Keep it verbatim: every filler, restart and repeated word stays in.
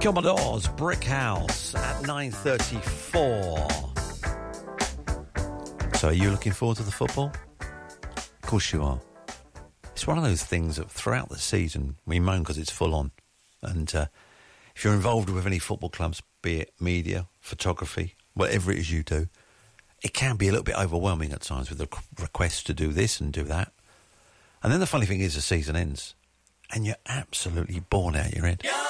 Commodores, Brick House at nine thirty-four. So are you looking forward to the football? Of course you are. It's one of those things that throughout the season we moan because it's full on. And uh, if you're involved with any football clubs, be it media, photography, whatever it is you do, it can be a little bit overwhelming at times with the requests to do this and do that. And then the funny thing is the season ends and you're absolutely born out your head. Yeah.